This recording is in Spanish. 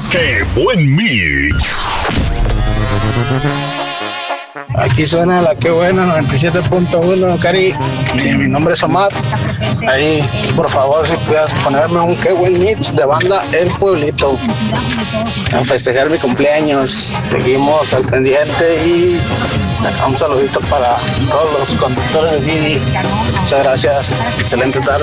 ¡Qué buen mix! Aquí suena la que buena 97.1, Cari. Mi nombre es Omar. Ahí, por favor, si pudieras ponerme un qué buen mix de banda El Pueblito a festejar mi cumpleaños. Seguimos al pendiente y un saludito para todos los conductores de Didi. Muchas gracias. Excelente tarde.